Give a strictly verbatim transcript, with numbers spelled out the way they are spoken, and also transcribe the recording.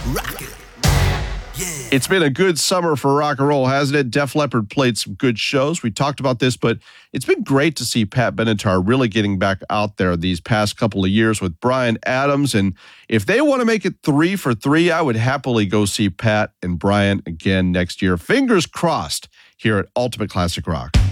Rock it. Yeah. It's been a good summer for rock and roll, hasn't it? Def Leppard played some good shows. We talked about this, but it's been great to see Pat Benatar really getting back out there these past couple of years with Bryan Adams. And if they want to make it three for three, I would happily go see Pat and Bryan again next year. Fingers crossed here at Ultimate Classic Rock.